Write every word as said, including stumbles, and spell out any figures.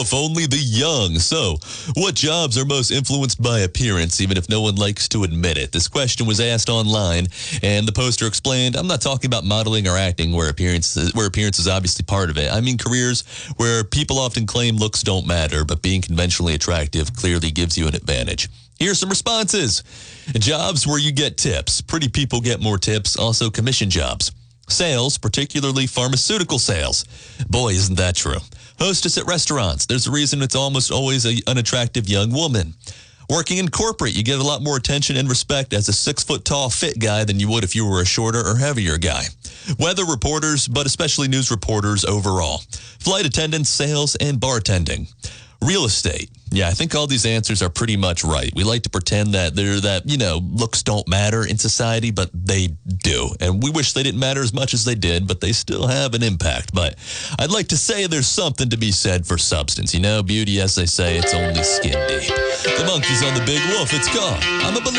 If only the young. So, what jobs are most influenced by appearance, even if no one likes to admit it? This question was asked online, and the poster explained, I'm not talking about modeling or acting where appearance, where appearance is obviously part of it. I mean careers where people often claim looks don't matter, but being conventionally attractive clearly gives you an advantage. Here's some responses. Jobs where you get tips. Pretty people get more tips. Also, commission jobs. Sales, particularly pharmaceutical sales. Boy, isn't that true. Hostess at restaurants. There's a reason it's almost always an unattractive young woman. Working in corporate, you get a lot more attention and respect as a six-foot-tall fit guy than you would if you were a shorter or heavier guy. Weather reporters, but especially news reporters overall. Flight attendants, sales, and bartending. Real estate. Yeah, I think all these answers are pretty much right. We like to pretend that they're that, you know, looks don't matter in society, but they do. And we wish they didn't matter as much as they did, but they still have an impact. But I'd like to say there's something to be said for substance. You know, beauty, as they say, it's only skin deep. The Monkeys on the Big Wolf. It's gone. I'm a believer.